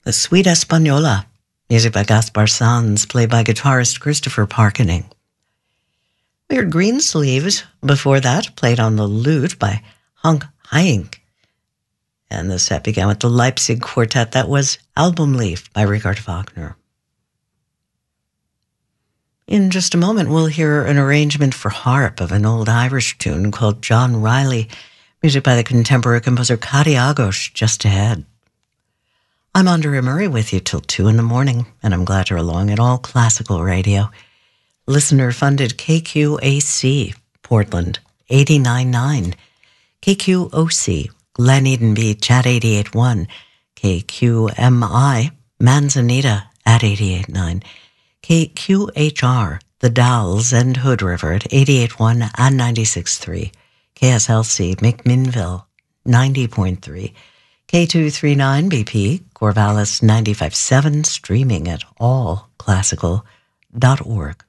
The Suite Española, music by Gaspar Sanz, played by guitarist Christopher Parkening. We heard Greensleeves before that, played on the lute by Hank Haink. And the set began with the Leipzig Quartet. That was Album Leaf by Richard Wagner. In just a moment, we'll hear an arrangement for harp of an old Irish tune called John Riley, music by the contemporary composer Cady Agos, just ahead. I'm Andrea Murray with you till 2 a.m, and I'm glad you're along at All Classical Radio. Listener-funded KQAC, Portland, 89.9. KQOC, Glen Eden Beach at 88.1. KQMI, Manzanita at 88.9. KQHR, The Dalles and Hood River at 88.1 and 96.3. KSLC, McMinnville, 90.3. K239 BP, Corvallis 95.7, streaming at allclassical.org.